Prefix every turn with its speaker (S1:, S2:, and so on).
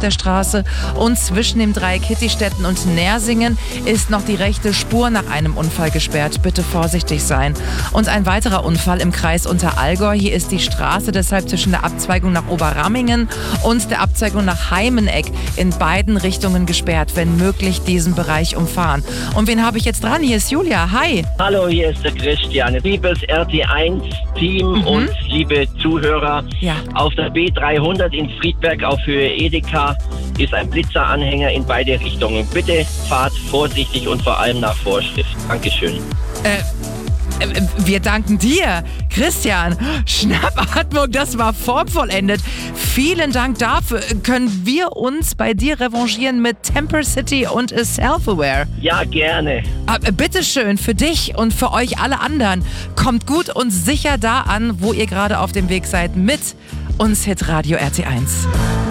S1: der Straße und zwischen dem Dreieck Hittistetten und Nersingen ist noch die rechte Spur nach einem Unfall gesperrt. Bitte vorsichtig sein. Und ein weiterer Unfall im Kreis Unterallgäu. Hier ist die Straße deshalb zwischen der Abzweigung nach Oberrammingen und der Abzweigung nach Heimeneck in beiden Richtungen gesperrt. Wenn möglich, diesen Bereich umfahren. Und wen habe ich jetzt dran? Hier ist Julia. Hi.
S2: Hallo, hier ist der Christian. Liebes RT1-Team und liebe Zuhörer.
S1: Ja.
S2: Auf der B300 in Friedberg auf Höhe Edeka ist ein Blitzeranhänger in beide Richtungen. Bitte fahrt vorsichtig und vor allem nach Vorschrift. Dankeschön.
S1: Wir danken dir, Christian. Schnappatmung, das war formvollendet. Vielen Dank dafür. Können wir uns bei dir revanchieren mit Temper City und Self-Aware?
S2: Ja, gerne.
S1: Bitteschön, für dich und für euch alle anderen. Kommt gut und sicher da an, wo ihr gerade auf dem Weg seid mit uns Hitradio RT1.